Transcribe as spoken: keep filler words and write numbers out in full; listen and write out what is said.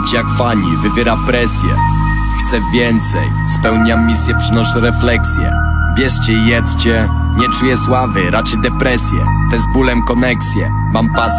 życie jak fani, wywiera presję. Chcę więcej, spełniam misję, przynoszę refleksję. Bierzcie i jedzcie, nie czuję sławy, raczej depresję. Te z bólem koneksje, mam pasję.